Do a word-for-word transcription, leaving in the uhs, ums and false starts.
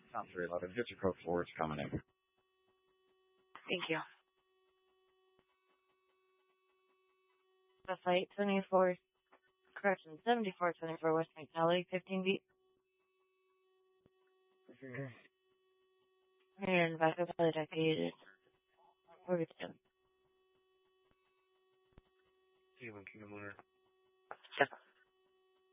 Sounds three eleven. Get your code four. It's coming in. Thank you. Flight twenty-four, correction, seventy-four twenty-four West McNally, fifteen feet. Here in the back of the decade. forty-two. Kingdom Lunar.